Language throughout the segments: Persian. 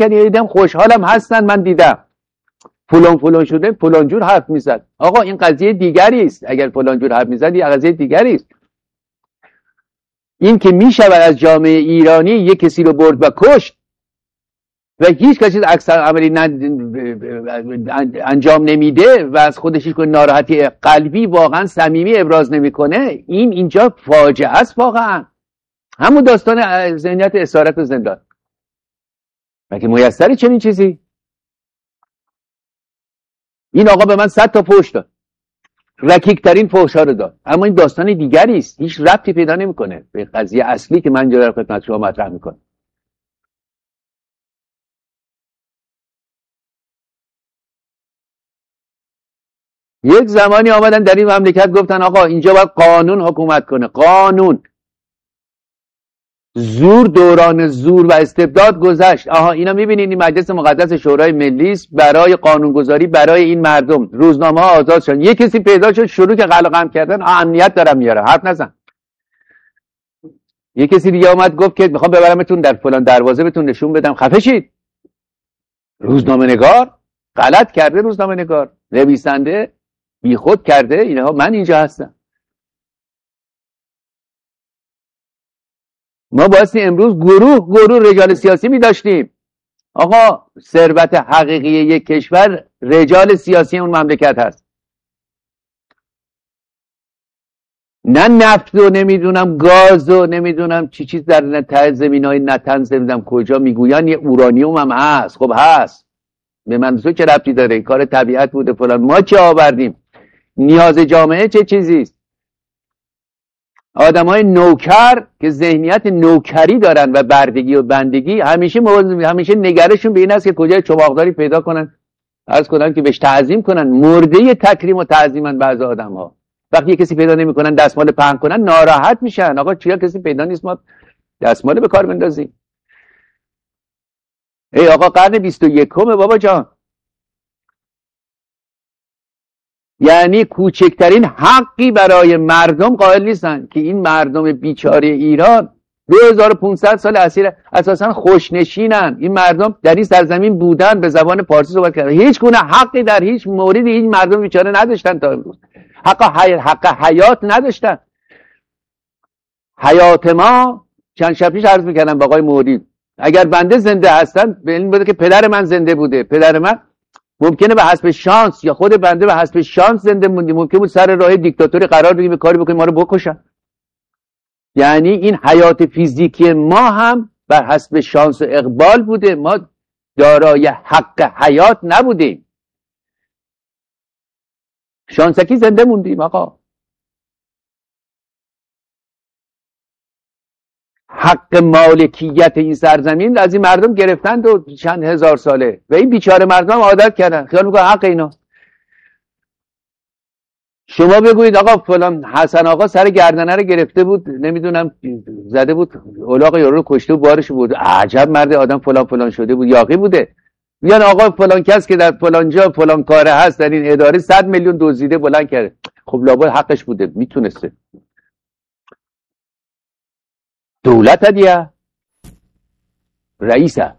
نکردی؟ دیدم خوشحالم هستن، من دیدم فلان شده، فلان جور حرف میزد. آقا این قضیه دیگری است. اگر فلان جور حرف میزد این قضیه دیگری است. این که میشود از جامعه ایرانی یک کسی رو برد و کشت و هیچ کسی اکثر عملی انجام نمیده و از خودش هیچ ناراحتی قلبی واقعا صمیمی ابراز نمیکنه، این اینجا فاجعه است واقعا. همون داستان ذهنیت اسارت و زندان. مگه میسره چنین چیزی؟ این آقا به من 100 تا فحش داد، رکیکترین فحش‌ها رو داد، اما این داستان دیگری است، هیچ ربطی پیدا نمیکنه به قضیه اصلی که من در خدمت شما مطرح میکنم. یک زمانی آمدن در این مملکت گفتن آقا اینجا باید قانون حکومت کنه، قانون. زور، دوران زور و استبداد گذشت. آها اینا میبینید این مجلس مقدس شورای ملی است برای قانونگذاری برای این مردم. روزنامه ها آزاد شدن، یک کسی پیدا شد شروع که قلقم کردن، امنیت دارم میاره، حرف نزن. یک کسی دیگه اومد گفت که میخوام ببرمتون در فلان دروازه بهتون نشون بدم، خفه شید. روزنامه نگار غلط کرده، روزنامه نگار نویسنده بیخود کرده، اینها من اینجا هستم. ما بایستی امروز گروه رجال سیاسی می داشتیم. آقا ثروت حقیقی یک کشور رجال سیاسی اون مملکت هست، نه نفت و نمیدونم گاز و نمیدونم چی چیز در ته زمینای نتنز نمیدونم کجا میگوین یه اورانیوم هم هست. خب هست، به منظور چه ربطی داره؟ کار طبیعت بوده فلان. ما چه آوردیم؟ نیاز جامعه چه چیزیست؟ آدمای نوکر که ذهنیت نوکری دارن و بردگی و بندگی، همیشه نگرشون به این است که کجای چماقداری پیدا کنن، عرض کنن که بهش تعظیم کنن. مرده تکریم و تعظیمن بعض آدم‌ها. وقتی کسی پیدا نمی‌کنن دستمال پهن کنن ناراحت میشن. آقا چرا کسی پیدا نیست ما دستمال به کار بندازیم؟ ای آقا قرن 21 بابا جان. یعنی کوچکترین حقی برای مردم قائل نیستن که این مردم بیچاره ایران 2500 سال اساسا خوشنشینن. این مردم در این سرزمین بودن، به زبان فارسی صحبت کردن، هیچ گونه حقی در هیچ موردی این مردم بیچاره نداشتن تا امروز. حق حیات نداشتن. حیات ما چند شب پیش عرض میکردم با آقای مودی، اگر بنده زنده هستم به این بوده که پدر من زنده بوده، پدر من ممکنه به حسب شانس یا خود بنده به حسب شانس زنده موندیم، ممکنه بود سر راه دیکتاتوری قرار بگیریم، کاری بکنیم ما رو بکشن. یعنی این حیات فیزیکی ما هم بر حسب شانس و اقبال بوده، ما دارای حق حیات نبودیم. شانسکی زنده موندیم آقا. حق مالکیت این سرزمین از این مردم گرفتند و چند هزار ساله و این بیچاره مردم عادت کردن، خیال میکنن حق اینا. شما بگویید آقا فلان حسن آقا سر گردنه رو گرفته بود، نمیدونم زده بود الاغ یارو رو کشته و بارش بود، عجب مرد، آدم فلان شده بود، یاقی بوده. میگن آقا فلان کس که در فلان جا فلان کاره هست در این اداره 100 میلیون دزدیده بلند کرده. خب لابد حقش بوده، میتونسته. دولت دیگه رئیسه.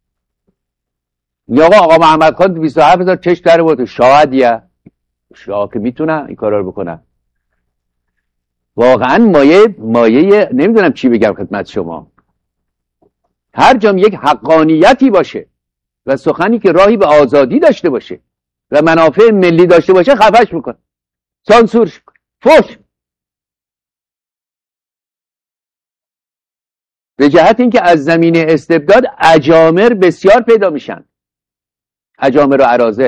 یا آقا محمد خان 27000 چشم داره بود، شاه دیگه شاه که میتونن این کارا رو بکنن. واقعا مایه نمیدونم چی بگم خدمت شما. هر جام یک حقانیتی باشه و سخنی که راهی به آزادی داشته باشه و منافع ملی داشته باشه خفش میکن، سانسورش کن، فوش. به جهت اینکه از زمینه استبداد اجامر بسیار پیدا میشن، اجامر و اراذل.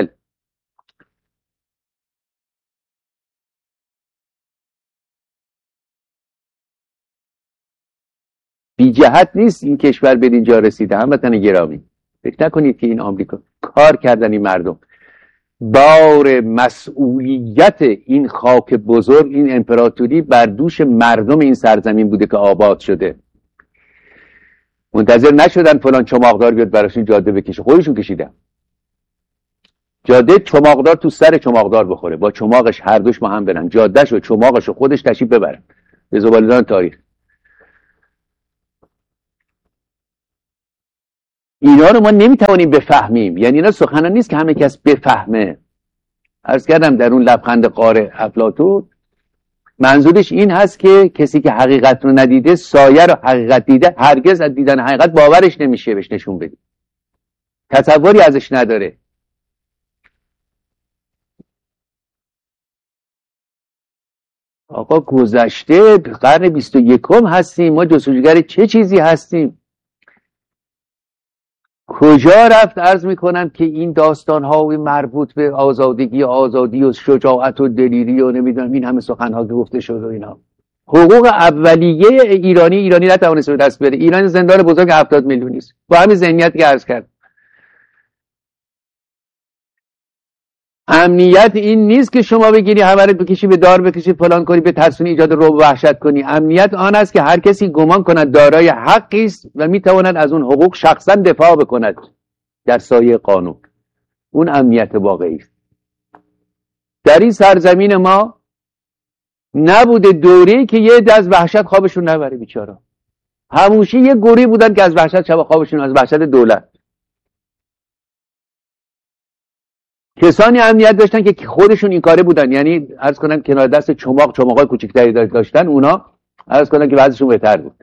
بی جهت نیست این کشور به اینجا رسیده. هموطن گرامی، فکر نکنید که این آمریکا کار کردن این مردم. بار مسئولیت این خاک بزرگ، این امپراتوری بر دوش مردم این سرزمین بوده که آباد شده. منتظر نشدن فلان چماقدار بیاد براشون جاده بکشه، خودشون کشیدن جاده. چماقدار تو سر چماقدار بخوره، با چماقش هر دوش ما هم برن، جادهش و چماقش و خودش تشریف ببرن به زباله‌دان تاریخ. اینا رو ما نمیتوانیم بفهمیم. یعنی اینا سخنان نیست که همه کس بفهمه. عرض کردم در اون لبخند قار افلاطون منظورش این هست که کسی که حقیقت رو ندیده، سایه رو حقیقت دیده، هرگز از دیدن حقیقت باورش نمیشه بهش نشون بدی، تصوری ازش نداره. آقا گذشته قرن 21 هستیم، ما جستجوگر چه چیزی هستیم؟ کجا رفت؟ عرض میکنم که این داستان ها مربوط به آزادی و شجاعت و دلیری و نمیدونم این همه سخن ها گفته شد و اینا. حقوق اولیه ایرانی نتوانست به دست بیاره. ایران زندان بزرگ 70 میلیونی است با همین ذهنیتی که عرض کرد. امنیت این نیست که شما بگیری همه رو بکشی به دار بکشی فلان کنی به ترسونی ایجاد رعب و وحشت کنی. امنیت آن است که هر کسی گمان کند دارای حقی است و میتواند از اون حقوق شخصا دفاع بکند در سایه قانون. اون امنیت واقعی است. در این سرزمین ما نبوده دوره‌ای که یه عده از وحشت خوابشون نبره بیچارا. هموشه یه گوری بودن که از وحشت شب خوابشون، از وحشت دولت. کسانی امنیت داشتن که خودشون این کاره بودن، یعنی عرض کنم کنار دست چماقای کوچیک‌تری داشتن، اونا عرض کنم که وضعشون بهتر بود.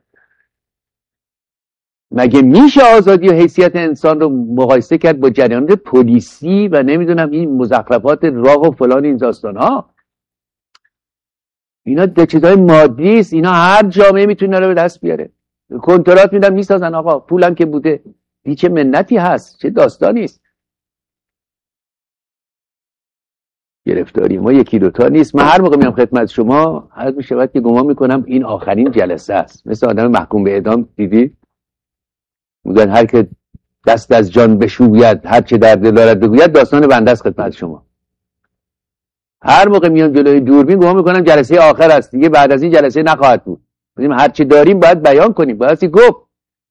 مگه میشه آزادی و حیثیت انسان رو مقایسه کرد با جریانات پلیسی و نمیدونم این مزخرفات راه و فلان این داستان‌ها؟ اینا چیزای مادی است. اینا هر جامعه میتونه رو به دست بیاره. کنترات میدن میسازن آقا، پولم که بوده. این چه منتی هست، چه داستانی است. گرفتاری ما یکی دوتا نیست. من هر موقع میام خدمت شما حد میشود که گمان میکنم این آخرین جلسه است. مثل آدم محکوم به اعدام دیدی میگن هر که دست از جان بشوید هر چه در دل دارد بگوید. داستان بنده است خدمت شما. هر موقع میام جلوی دوربین گمان میکنم جلسه آخر است دیگه، بعد از این جلسه نخواهد بود. ببینیم هر چی داریم باید بیان کنیم، باید گفت.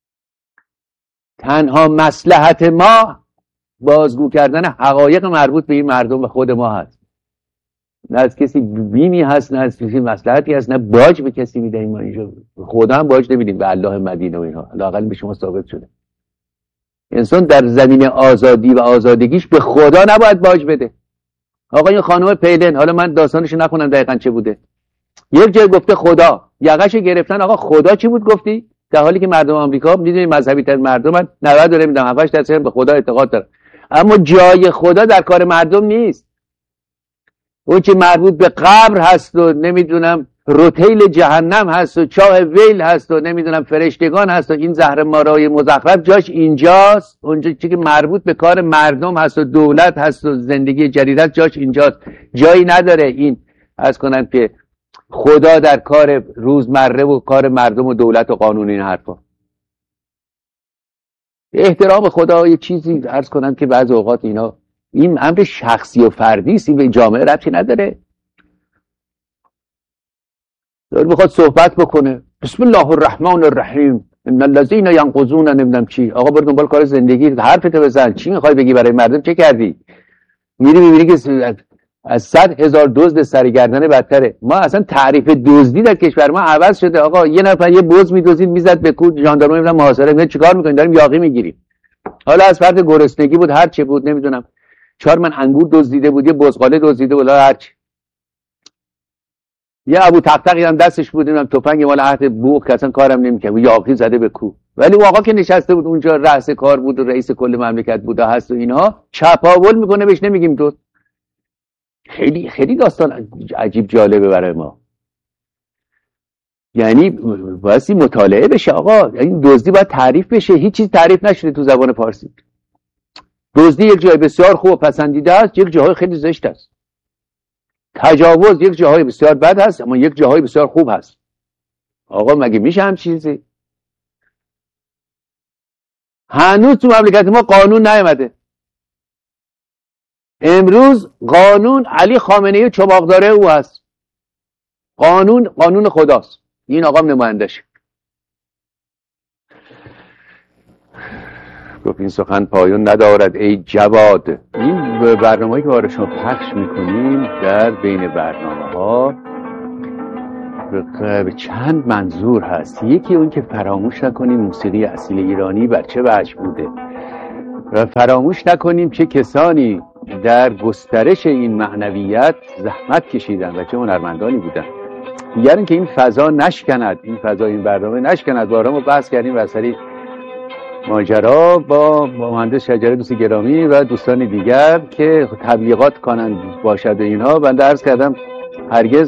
تنها مصلحت ما بازگو کردن حقایق مربوط به این مردم و خود ما هست. نه از کسی بیمی هست، نه از کسی مصلحتی هست، نه باج به کسی میدهیم. ما اینجا خدا هم باج نمیدیم به الله مدینه و اینها، لااقل به شما ثابت شده. انسان در زمین آزادی و آزادگیش به خدا نباید باج بده. آقا این خانم پیلن، حالا من داستانشو نخونم دقیقاً چه بوده، یک جای گفته خدا، یقهشو گرفتن. آقا خدا چی بود گفتی؟ در حالی که مردم آمریکا میدونی مذهبی تر مردمن، 90 داره میدونم 7-8% به خدا اعتقاد دارن، اما جای خدا در کار مردم نیست. اون که مربوط به قبر هست و نمیدونم روتیل جهنم هست و چاه ویل هست و نمیدونم فرشتگان هست و این زهر مارای مزخرف جاش اینجاست. اونجا چی که مربوط به کار مردم هست و دولت هست و زندگی جدیدت جاش اینجاست. جایی نداره این از کنن که خدا در کار روزمره و کار مردم و دولت و قانون این حرفا. احترام خدا یه چیزی عرض کنن که بعضی اوقات اینا این امر شخصی و فردی است، این به جامعه ربطی نداره. داره بخواد صحبت بکنه بسم الله الرحمن الرحیم ان الذين ينقضون نمیدونم چی. آقا برو دنبال کار زندگی، حرفتو بزن. چی میخوای بگی برای مردم؟ چه کردی؟ میری میبینی که از 100,000 دزد سرگردنه بدتره. ما اصلا تعریف دزدی در کشور ما عوض شده. آقا یه نفر یه بز میدزدید میزد به کو، ژاندارمه میرن محاصره میکنن. چیکار میکنین؟ داریم یاغی میگیریم. حالا از فرد گرسنگی بود هر چه بود نمیدونم 4 من انگور دزدیده بود، یه بزغاله دزدیده بود، هر چی. یه ابو تقتقی هم دستش بود، نمیدونم تفنگ مال عهد بوق که اصلا کارم نمیکنه، یاغی زده به کو. ولی اون آقا که نشسته بود اونجا رئیس کار بود و رئیس کل مملکت بود و هست و اینها چپاول میکنه بهش نمیگیم دزد. خیلی خیلی داستان عجیب جالبه برای ما. یعنی واسه مطالعه بشه آقا. این دزدی باید تعریف بشه. هیچ چیز تعریف نشده تو زبان فارسی. دزدی یک جای بسیار خوب و پسندیده است، یک جاهای خیلی زشت است. تجاوز یک جاهای بسیار بد هست، اما یک جاهای بسیار خوب هست. آقا مگه میشه هم چیزی؟ هنوز تو مملکت ما قانون نیامده. امروز قانون علی خامنه‌ای چماقداره او هست. قانون خداست. این آقا نمایندشه. گفت این سخن پایان ندارد ای جواد. این برنامه‌ای که برای شما پخش میکنیم در بین برنامه‌ها به چند منظور هست. یکی اون که فراموش نکنیم موسیقی اصیل ایرانی بر چه وجه بوده. و فراموش نکنیم چه کسانی در گسترش این معنویت زحمت کشیدن و چه هنرمندانی بودن. دیگر اینکه این فضا نشکند، این فضا، این برنامه نشکند. بارها ما بحث کردیم وسری ماجرا با مهندس شجره دوست گرامی و دوستان دیگر که تبلیغات کنند باشد و اینها. بنده عرض کردم هرگز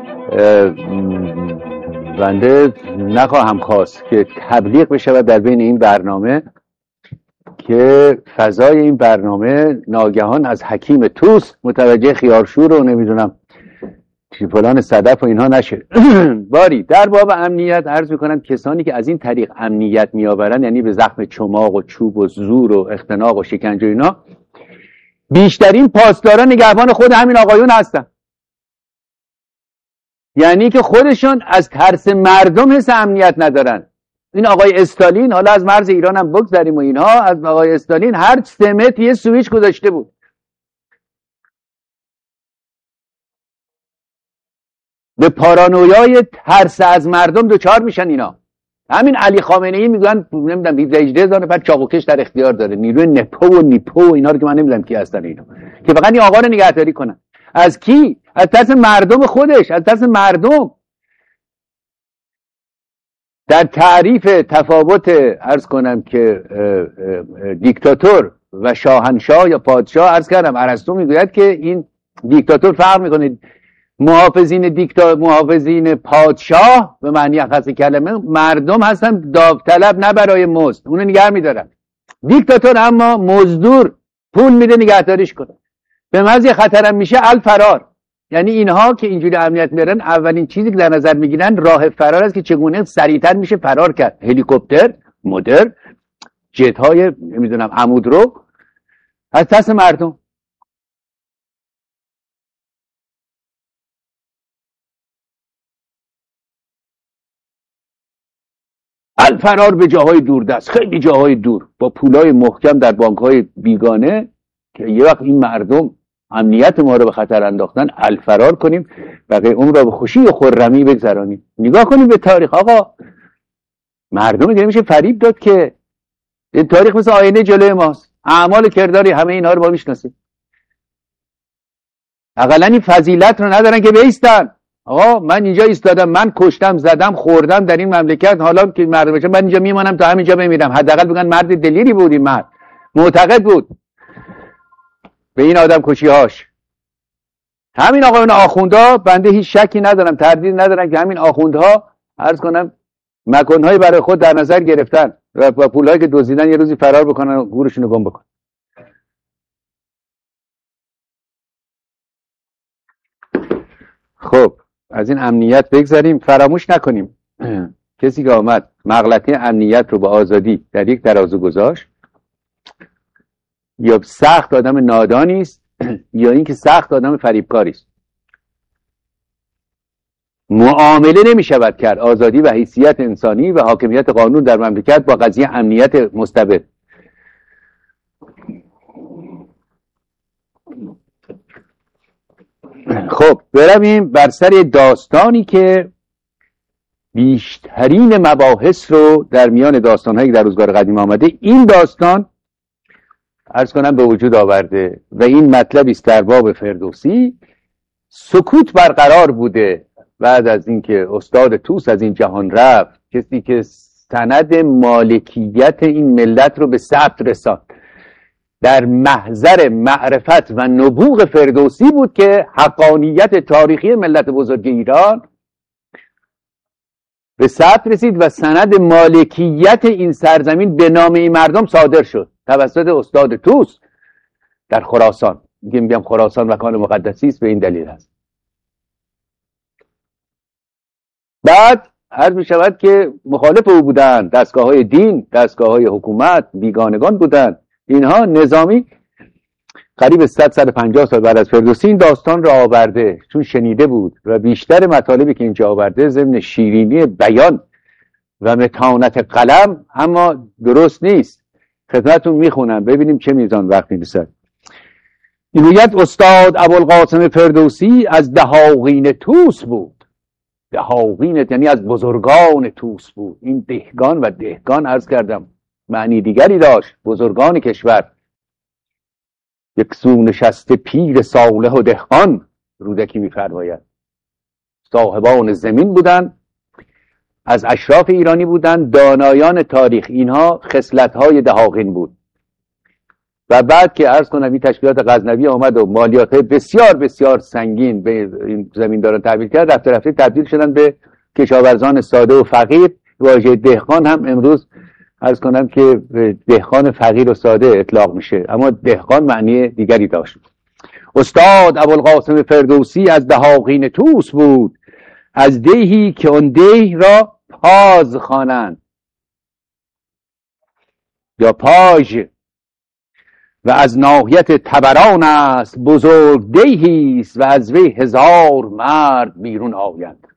بنده نخواهم خواست که تبلیغ بشود در بین این برنامه که فضای این برنامه ناگهان از حکیم توس متوجه خیارشور و نمیدونم فلان صدف و اینها نشه. باری در باب امنیت عرض میکنم کسانی که از این طریق امنیت میآورن، یعنی به زخم چماق و چوب و زور و اختناق و شکنجه و اینا، بیشترین پاسداران نگهبان خود همین آقایون هستن. یعنی که خودشون از ترس مردم حس امنیت ندارن. این آقای استالین، حالا از مرز ایران هم بگذاریم و اینها، از آقای استالین هر 3 متر یه سویچ گذاشته بود. به پارانویای ترس از مردم دوچار میشن اینا. همین علی خامنه ای میگن نمیدونم 18000 نفر چاقوکش در اختیار داره، نیروی نپو و نیپو و اینا رو که من نمیدونم کی هستن اینا، که فقط این آقا رو نگهداری کنن. از کی؟ از ترس مردم خودش، از ترس مردم. در تعریف تفاوت عرض کنم که دیکتاتور و شاهنشاه یا پادشاه، عرض کردم ارسطو میگوید که این دیکتاتور فرق میکنه. محافظین پادشاه به معنی اخص کلمه مردم هستن، داوطلب نه برای مزد، اونو نگه میدارن. دیکتاتور اما مزدور پول میده نگهداریش کنه. به محض خطرم میشه الفرار. یعنی اینها که اینجوری امنیت میارن، اولین چیزی که در نظر میگیرن راه فرار است که چگونه سریعتر میشه فرار کرد. هلیکوپتر، مدر، جت های نمیدونم عمودرو، از دست مردم. الفرار به جاهای دوردست، خیلی جاهای دور، با پولای محکم در بانک‌های بیگانه که یه وقت این مردم امنیت ما رو به خطر انداختن، الفرار کنیم بقیه عمر رو به خوشی و خرمی بگذرانیم. نگاه کنیم به تاریخ آقا، مردم دیگه میشه فریب داد که این تاریخ مثل آینه جلوی ماست، اعمال کرداری همه اینها رو ما میشناسیم. اقلا این فضیلت رو ندارن که بیستن. آقا من اینجا ایستادم، من کشتم، زدم، خوردم در این مملکت، حالا که مردم بشن من اینجا میمانم تا همینجا بمیرم. حداقل بگن مرد دلیری بود، این مرد معتقد بود به این آدم کشی هاش. همین آقایون آخوندها، بنده هیچ شکی ندارم، تردید ندارم که همین آخوندها عرض کنم مکانهایی برای خود در نظر گرفتن و با پولهایی که دزدیدن یه روزی فرار بکنن و گورشون رو گم بکنن. خب از این امنیت بگذاریم. فراموش نکنیم کسی که آمد مغلطه امنیت رو با آزادی در یک ترازو گذاشت، یا سخت آدم نادانی است یا اینکه سخت آدم فریبکاری است. معامله نمی شود کرد آزادی و حیثیت انسانی و حاکمیت قانون در مملکت با قضیه امنیت مستبد. خب برویم بر سر داستانی که بیشترین مباحث رو در میان داستان‌هایی که در روزگار قدیم آمده این داستان عرض کنم به وجود آورده و این مطلبی است در باب فردوسی. سکوت برقرار بوده بعد از اینکه استاد توس از این جهان رفت، کسی که سند مالکیت این ملت رو به ثبت رساند. در محضر معرفت و نبوغ فردوسی بود که حقانیت تاریخی ملت بزرگ ایران به ثبت رسید و سند مالکیت این سرزمین به نام این مردم صادر شد توسط استاد توس در خراسان. میگم خراسان مکان مقدسی است به این دلیل هست. بعد عرض می شود که مخالف او بودن دستگاه‌های دین، دستگاه‌های حکومت، بیگانگان بودند. اینها نظامی قریب 100-150 سال بعد از فردوسی این داستان را آورده، چون شنیده بود و بیشتر مطالبی که اینجا آورده ضمن شیرینی بیان و متانت قلم اما درست نیست. خدمتتون میخونم ببینیم چه میزان وقت می‌رسد. میگوید استاد ابوالقاسم فردوسی از دهاقین توس بود. دهاقین یعنی از بزرگان توس بود. این دهگان و دهگان عرض کردم معنی دیگری داشت. بزرگان کشور، یک سو نشسته پیر صالح و دهقان، رودکی می‌فرماید، صاحبان زمین بودن، از اشراف ایرانی بودن، دانایان تاریخ. اینها خصلت‌های دهاقین بود. و بعد که عرض کنم این تشکیلات غزنوی آمد و مالیات بسیار بسیار سنگین به این زمینداران تحویل کرد، رفته رفته تبدیل شدن به کشاورزان ساده و فقیر. واژه دهقان هم امروز عرض کنم که دهقان فقیر و ساده اطلاق میشه، اما دهقان معنی دیگری داشت. استاد ابوالقاسم فردوسی از دهاقین طوس بود، از دیهی که اون دیه را پاز خوانند یا پاژ، و از ناحیت تبران است بزرگ دیهی است و از وی 1000 مرد بیرون آیند.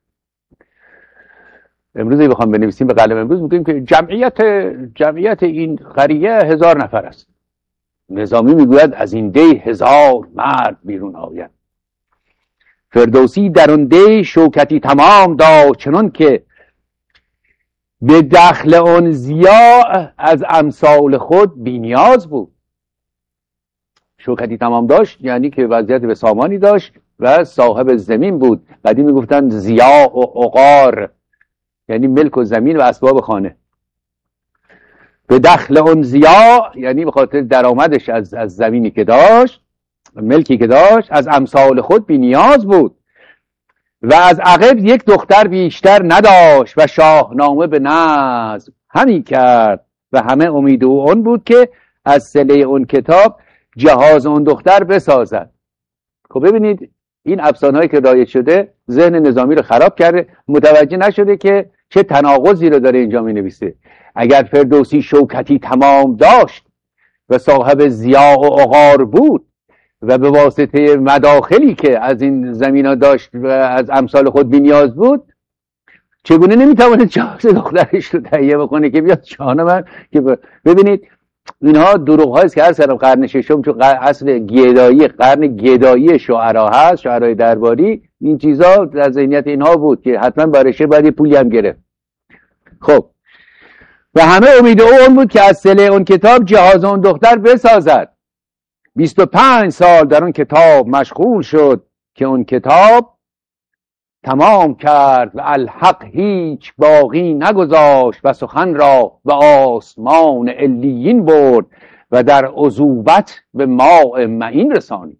امروز بخوام بنویسیم به قلم امروز میگیم که جمعیت این قریه 1000 نفر است. نظامی میگوید از این دیه 1000 مرد بیرون آیند. فردوسی در اون دیه شوکتی تمام داشت، چنان که به دخل اون ضیاع از امثال خود بی‌نیاز بود. شوکتی تمام داشت یعنی که وضعیت به سامانی داشت و صاحب زمین بود. بعدی میگفتن ضیاع و عقار، یعنی ملک و زمین و اسباب خانه. به دخل اون ضیاع یعنی به خاطر درآمدش از زمینی که داشت، ملکی که داشت، از امثال خود بی‌نیاز بود و از عقب یک دختر بیشتر نداشت و شاهنامه به نظم همی کرد و همه امید او اون بود که از صله اون کتاب جهاز اون دختر بسازد. خب ببینید این افسانه‌ای که رایج شده ذهن نظامی رو خراب کرده، متوجه نشده که چه تناقضی رو داره اینجا می‌نویسه. اگر فردوسی شوکتی تمام داشت و صاحب ضیاع و عقار بود و به واسطه مداخلی که از این زمینا داشت و از امثال خود بی‌نیاز بود، چگونه نمیتواند جهاز دخترش رو تهیه بکنه که بیاد شانه من که ببینید اینها دروغ هاییست که هر سر قرن ششم، چون اصل گدایی، قرن گدایی شاعرها هست، شاعرای درباری، این چیزا در ذهنیت اینها بود که حتما بارشه باید یه پولی هم گرفت. خب و همه امید اون بود که از صله اون کتاب جهاز اون دختر بسازد. 25 سال در اون کتاب مشغول شد که اون کتاب تمام کرد و الحق هیچ باقی نگذاشت و سخن را به آسمان علیین برد و در عذوبت به ماء معین رسانید.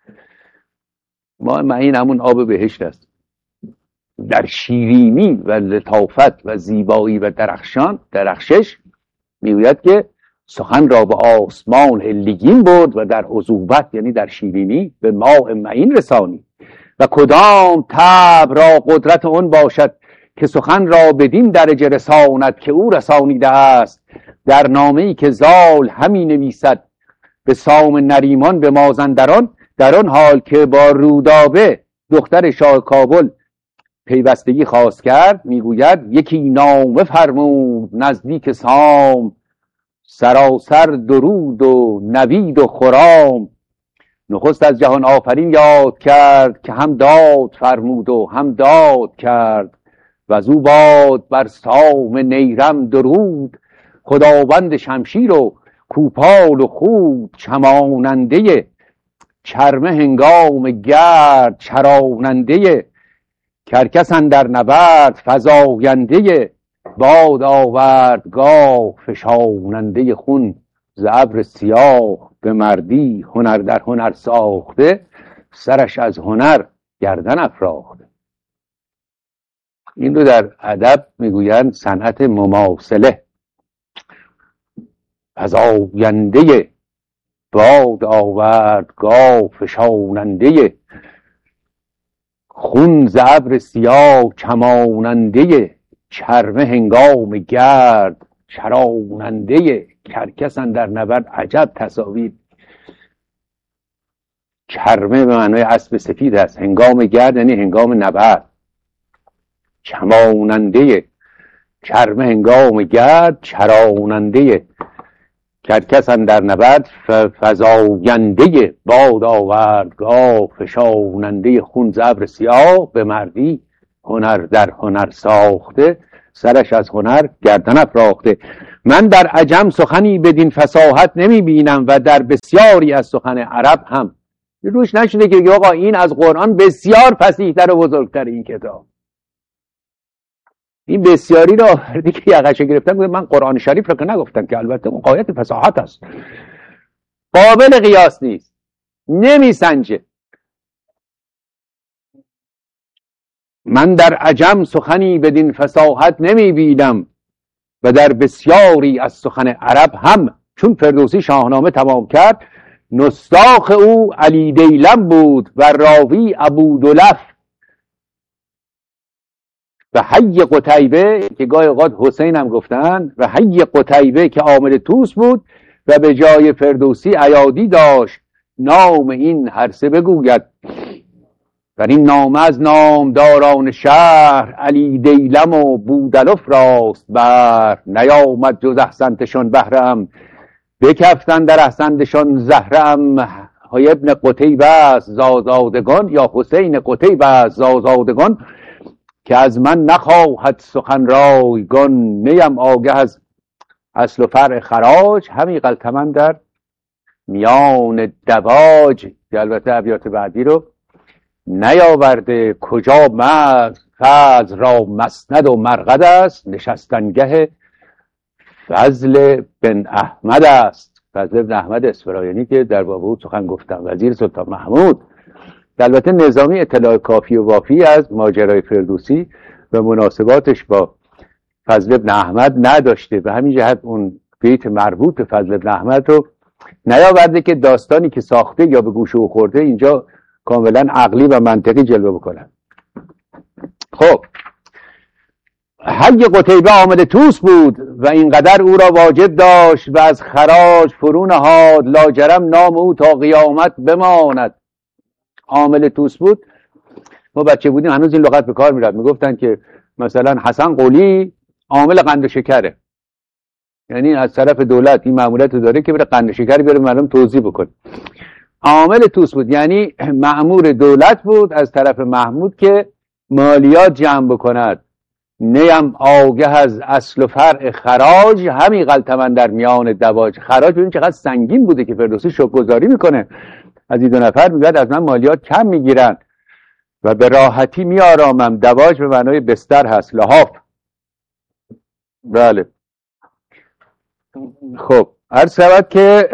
ماء معین همون آب بهشت است. در شیرینی و لطافت و زیبایی و درخشش میگوید که سخن را به آسمان علیین برد و در عذوبت یعنی در شیرینی به ماء معین رسانید. و کدام طبع را قدرت اون باشد که سخن را بدین درجه رساند که او رسانیده است. در نامه‌ای که زال همی نویسد به سام نریمان به مازندران، در آن حال که با رودابه دختر شاه کابل پیوستگی خواست کرد، میگوید یکی نامه فرمود نزدیک سام، سراسر درود و نوید و خرام. نخست از جهان آفرین یاد کرد که هم داد فرمود و هم داد کرد. و از او باد بر سام نیرم درود، خداوند شمشیر و کوپال و خود. چماننده چرمه هنگام گرد چراننده، کرکس اندر نبرد فزاینده. باد آورد گاه فشاننده خون، ز ابر سیاه به مردی هنر در هنر ساخته. سرش از هنر گردن افراخته. این رو در ادب میگویند صنعت مماثله. فزاینده باد آورد گاه فشاننده، خون ز ابر سیاه چماننده. چرمه هنگام گرد چراننده، کرکس اندر نبرد. عجب تصاویر. چرمه به معنای اسب سفید است، هنگام گرد یعنی هنگام نبرد. چماننده چرمه هنگام گرد چراننده، کرکس اندر نبرد فزاینده. باد آورد گاه فشاننده، خون ز ابر سیاه به مردی هنر در هنر ساخته. سرش از هنر گردن افراخته. من در عجم سخنی بدین فصاحت نمی بینم و در بسیاری از سخن عرب هم. روش نشده که آقا این از قرآن بسیار فصیح‌تر و بزرگتر این کتاب. این بسیاری رو آوردی که یقشو گرفتن. من قرآن شریف رو که نگفتم که البته اون غایت فصاحت است، قابل قیاس نیست، نمی سنجه. من در عجم سخنی بدین فصاحت نمی بینم و در بسیاری از سخن عرب هم. چون فردوسی شاهنامه تمام کرد، نساخ او علی دیلم بود و راوی ابودلف و حی قتیبه که گاهی اوقات حسین هم گفتن، و حی قتیبه که عامل طوس بود و به جای فردوسی ایادی داشت. نام این هر سه بگوید در این نامه از نامداران شهر، علی دیلم و بودلف راست بر. نیامد جز احسنتشان بهرم، بکفتن در احسنتشان زهرم. های ابن قتیبه است زازادگان، یا حسین قتیبه است زازادگان، که از من نخواهد سخن رایگان. نیم آگه از اصل و فرع خراج، همی غلطمن در میان دواج. که البته ابیات بعدی رو نیاورده. کجا فضل را مسند و مرقد است، نشستنگه فضل بن احمد است. فضل بن احمد اصفرایینی که در باب او سخن گفتم، وزیر سلطان محمود. البته نظامی اطلاع کافی و وافی از ماجرای فردوسی و مناسباتش با فضل بن احمد نداشته، به همین جهت اون بیت مربوط به فضل بن احمد رو نیاورده که داستانی که ساخته یا به گوش او خورده اینجا کاملا عقلی و منطقی جلوه بکنن. خب حی قتیبه عامل طوس بود و اینقدر او را واجب داشت و از خراج فرو نهاد. لاجرم نام او تا قیامت بماند. عامل طوس بود. ما بچه بودیم هنوز این لغت به کار میرفت، میگفتن که مثلا حسن قلی عامل قند و شکره، یعنی از طرف دولت این مأموریت داره که بره قند و شکر بیاره مردم توزیع بکنه. عامل طوس بود یعنی مأمور دولت بود از طرف محمود که مالیات جمع بکند. نیم آگه از اصل و فرع خراج، همی غلطمن در میان دواج. خراج ببین چقدر سنگین بوده که فردوسی شکرگزاری میکنه از این دو نفر، میگه از من مالیات کم میگیرن و به راحتی میارامم. دواج به معنای بستر هست، لحاف. بله. خب عرض شود که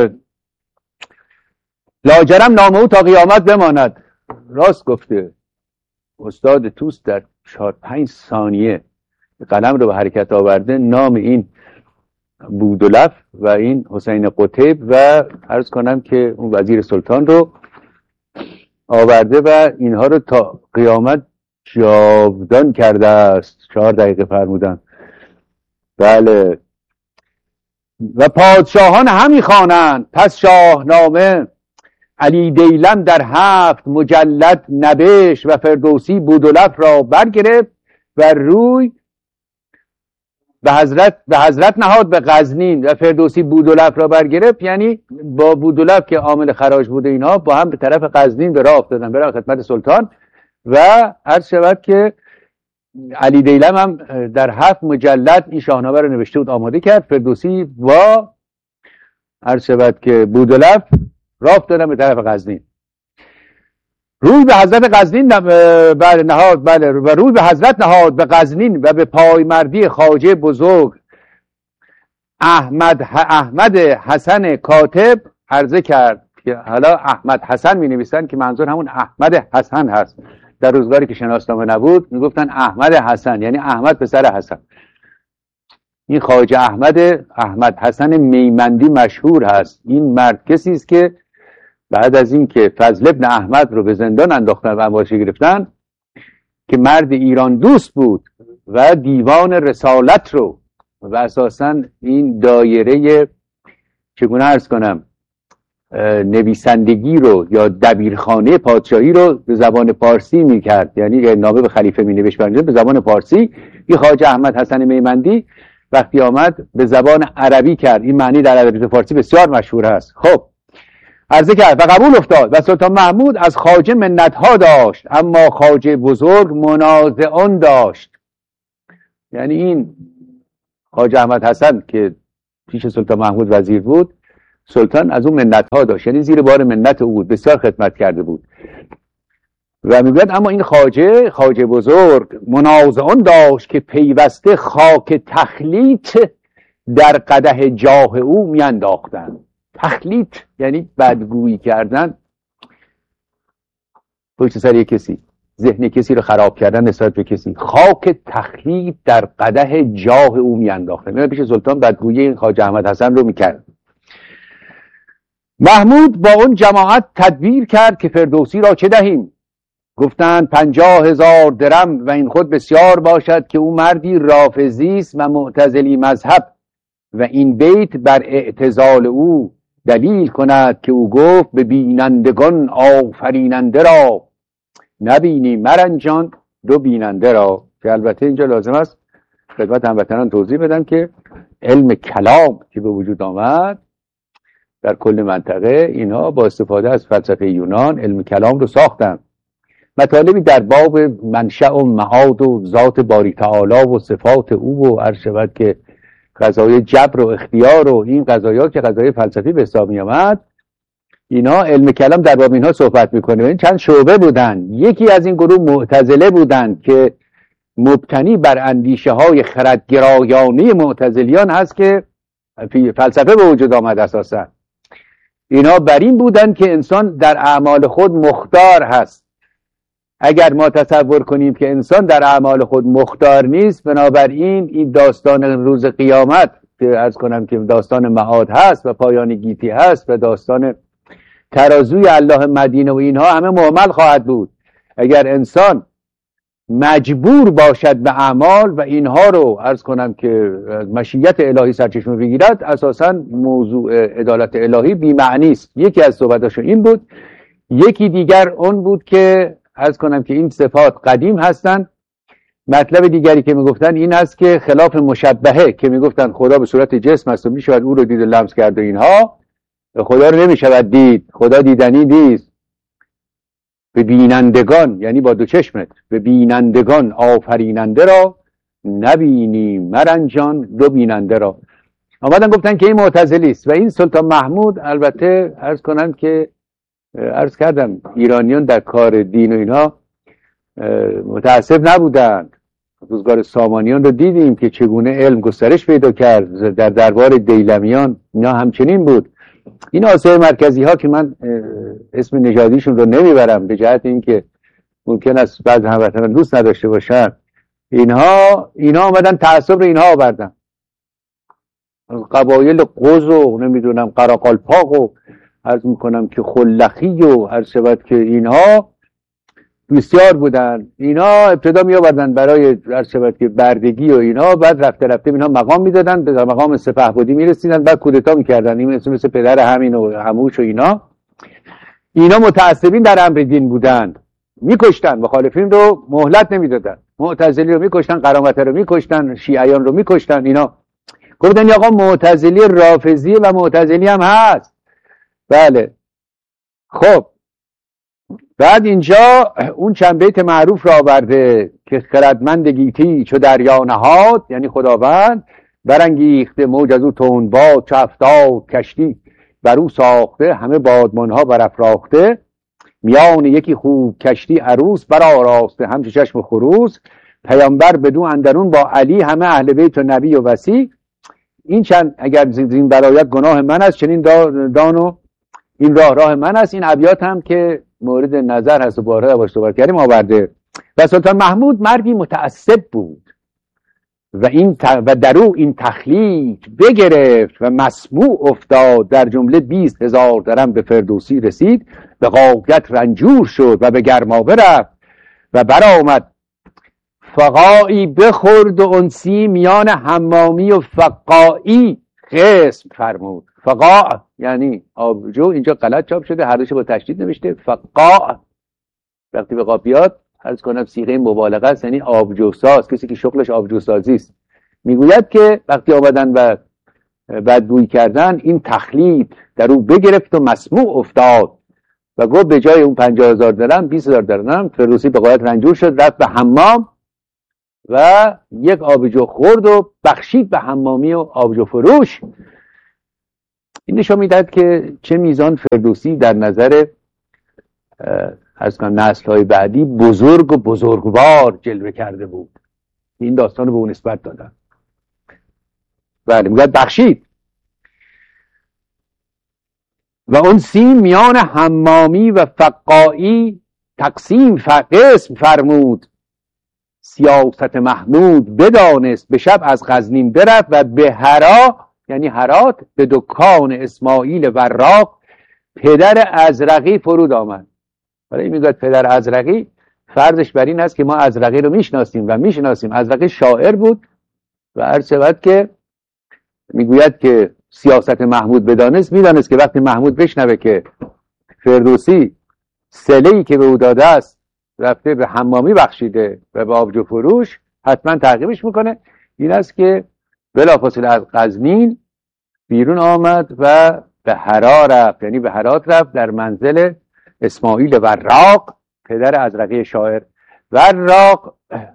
لاجرم نام او تا قیامت بماند. راست گفته استاد طوس، در 4-5 ثانیه قلم رو به حرکت آورده. نام این بودلف و این حسین قتیب و عرض کنم که اون وزیر سلطان رو آورده و اینها رو تا قیامت جاودان کرده است. 4 دقیقه فرمودن. بله. و پادشاهان همی خوانند پس شاهنامه. علی دیلم در 7 مجلد نبشت و فردوسی بودلف را برگرفت و روی به حضرت نهاد به غزنین و فردوسی بودلف را برگرفت. یعنی با بودلف که عامل خراج بوده اینها با هم به طرف غزنین به راه افتادن، برای خدمت سلطان. و عرض شود که علی دیلم هم در 7 مجلد این شاهنامه رو نوشته بود، آماده کرد. فردوسی و عرض شود که بودلف راه افتادن به طرف غزنین. روی به حضرت غزنین نهاد. بله. و روی به حضرت نهاد به غزنین و به پایمردی خواجه بزرگ احمد حسن کاتب عرضه کرد. که حالا احمد حسن می نویسن که منظور همون احمد حسن هست. در روزگاری که شناسنامه نبود میگفتن احمد حسن، یعنی احمد پسر حسن. این خواجه احمد حسن میمندی مشهور هست. این مرد کسی است که بعد از این که فضل ابن احمد رو به زندان انداختن و انباشته گرفتن، که مرد ایران دوست بود و دیوان رسالت رو و اساساً این دایره چگونه عرض کنم نویسندگی رو یا دبیرخانه پادشاهی رو به زبان پارسی میکرد، یعنی نامه به خلیفه مینوشت به زبان پارسی. این خواجه احمد حسن میمندی وقتی آمد به زبان عربی کرد. این معنی در ادبیات فارسی بسیار مشهور است. خب عرضه کرد و قبول افتاد و سلطان محمود از خواجه منتها داشت، اما خواجه بزرگ منازعان داشت. یعنی این خواجه احمد حسن که پیش سلطان محمود وزیر بود، سلطان از اون منت ها داشت، یعنی زیر بار منت او بود، بسیار خدمت کرده بود و میگوید اما این خواجه بزرگ منازعان داشت که پیوسته خاک تخلیط در قدح جاه او میانداختند. تخلیط یعنی بدگویی کردن پشت سر یک کسی، ذهن کسی رو خراب کردن نسبت به کسی. خاک تخلیط در قدح جاه او میانداختند، یعنی پیش سلطان بدگویی این خواجه احمد حسن رو میکرد. محمود با اون جماعت تدبیر کرد که فردوسی را چه دهیم؟ گفتند 50,000 درم و این خود بسیار باشد که او مردی رافضی است و معتزلی مذهب و این بیت بر اعتزال او دلیل کند که او گفت به بینندگان آفریننده را نبینی مرنجان دو بیننده را. که البته اینجا لازم است خدمت هموطنان توضیح بدم که علم کلام که به وجود آمد در کل منطقه، اینها با استفاده از فلسفه یونان علم کلام رو ساختن. مطالبی در باب منشأ و معاد و ذات باری تعالی و صفات او و عرض شود که قضایای جبر و اختیار و این قضایا که قضایای فلسفی به حساب می آمد، اینا علم کلام در باب اینها صحبت میکنه. این چند شعبه بودن. یکی از این گروه معتزله بودند که مبتنی بر اندیشه های خردگرایانه معتزلیان هست که فلسفه به وجود آمد. اساسا اینا بر این بودند که انسان در اعمال خود مختار هست. اگر ما تصور کنیم که انسان در اعمال خود مختار نیست، بنابراین این داستان روز قیامت که عرض کنم که داستان معاد هست و پایان گیتی هست و داستان ترازوی الله مدینه و اینها همه مهمل خواهد بود. اگر انسان مجبور باشد به اعمال و اینها رو عرض کنم که مشیت الهی سرچشمه بگیرد، اساسا موضوع عدالت الهی بی‌معنی است. یکی از صحبتاشون این بود. یکی دیگر اون بود که عرض کنم که این صفات قدیم هستند. مطلب دیگری که میگفتن این است که خلاف مشبهه که میگفتن خدا به صورت جسم است و میشود او رو دید و لمس کرد و اینها، خدا رو نمیشود دید، خدا دیدنی نیست. به بینندگان یعنی با دو چشمت، به بینندگان آفریننده را نبینی مرنجان دو بیننده را. آمدن گفتن که این معتزلی است و این سلطان محمود. البته عرض کنم که عرض کردم ایرانیان در کار دین و اینها متعصب نبودند. روزگار سامانیان رو دیدیم که چگونه علم گسترش پیدا کرد. در دربار دیلمیان اینا همچنین بود. این آثار مرکزی ها که من اسم نژادیشون رو نمیبرم به جهت اینکه ممکن است بعضی هموطنان دوست نداشته باشن، اینها آمدن تعصب رو اینها آوردن. قبایل قز و نمیدونم قراقالپاق و عرض میکنم که خلخی و هر شود که اینها بسیار بودن. اینا ابتدا می آوردن برای عرض شود که بردگی و اینا، بعد رفته رفته اینا مقام میدادن، به مقام سپهبدی میرسیدن، بعد کودتا میکردن. این مثل پدر همین و هموش و اینا متعصبین در امر دین بودند. میکشتن مخالفین رو، مهلت نمیدادن. معتزلی رو میکشتن، قرامطه رو میکشتن، شیعیان رو میکشتن. اینا گفتن یا آقا معتزلی رافضی و معتزلی هم هست. بله خب بعد اینجا اون چند بیت معروف را آورده که خردمند گیتی چو دریا نهاد، یعنی خداوند برانگیخته موج از او تند باد، چو افتاد کشتی بر او ساخته، همه بادمانها برافراخته، میان یکی خوب کشتی عروس برآراسته، همچو چشم خروس، پیامبر بدو اندرون با علی، همه اهل بیت و نبی و وصی. این چند اگر زین برایت گناه من است، چنین دانو این راه من است. این ابیات هم که مورد نظر هست و باره باش صحبت کردیم آورده. و سلطان محمود مردی متعصب بود و در او این تخلیق بگرفت و مسموع افتاد. در جمله 20,000 درم به فردوسی رسید، به غایت رنجور شد و به گرمابه رفت و برآمد فقاعی بخورد و انسی، میان حمامی و فقاعی قسم فرمود. فقاع یعنی آبجو، اینجا غلط چاپ شده، هر دوش با تشدید نوشته. فقاع وقتی به قاف بیاد عرض کنم صیغه مبالغه است، یعنی آبجو ساز، کسی که شغلش آبجو سازی است. میگوید که وقتی آمدن و بدگویی کردن، این تخلیط در او بگرفت و مسموع افتاد و گفت به جای اون 50,000 درم 20,000 درم. فردوسی به غایت رنجور شد، رفت به حمام و یک آبجو خورد و بخشید به حمامی و آبجو فروش. این نشان میدهد که چه میزان فردوسی در نظر نسل‌های بعدی بزرگ و بزرگوار جلوه کرده بود. این داستان رو به اون نسبت دادن. بله میگه بخشید. و اون سیم میان حمامی و فقاعی تقسیم قسم فرمود. سیاست محمود بدانست به شب از غزنین برفت و به هرا یعنی هرات به دکان اسماعیل وراق پدر ازرقی فرود آمد. برای میگوید پدر ازرقی فرضش بر این است که ما ازرقی رو میشناسیم و میشناسیم. ازرقی شاعر بود و عرض شود که میگوید که سیاست محمود بدانست، میدانست که وقتی محمود بشنوه که فردوسی سله‌ای که به او داده است رفته به حمامی بخشیده و به آبجو فروش، حتما تعقیبش میکنه. این است که بلافاصله از غزنین بیرون آمد و به هرا رفت، یعنی به هرات رفت در منزل اسماعیل وراق پدر ازرقی شاعر. وراق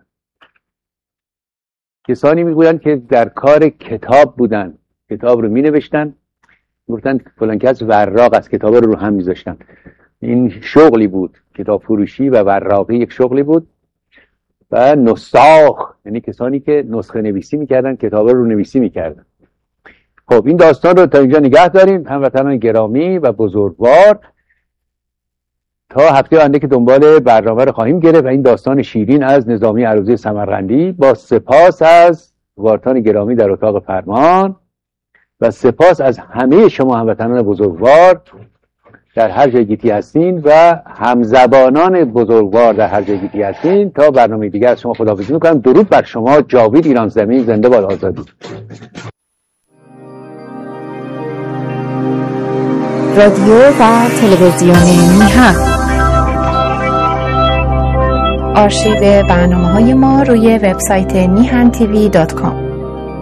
کسانی میگویند که در کار کتاب بودن، کتاب رو می نوشتن، گفتن فلان کس وراق از کتاب رو هم میذاشتن. این شغلی بود، کتاب فروشی و وراقی یک شغلی بود. و نساخ یعنی کسانی که نسخه نویسی میکردن، کتاب رو نویسی میکردن. خب این داستان رو تا اینجا نگه داریم هموطنان گرامی و بزرگوار. تا هفته آینده که دنبال برنامه رو خواهیم گرفت و این داستان شیرین از نظامی عروضی سمرقندی، با سپاس از وارتان گرامی در اتاق فرمان و سپاس از همه شما هموطنان بزرگوار در هر جای گیتی هستین و همزبانان بزرگوار در هر جای گیتی هستین. تا برنامه دیگر از شما خداحافظی میکنم. درود بر شما. جاوید ایران زمین. زنده باد آزادی. رادیو و تلویزیون میهن. آرشیو برنامه‌های ما روی وبسایت mihan tv.com.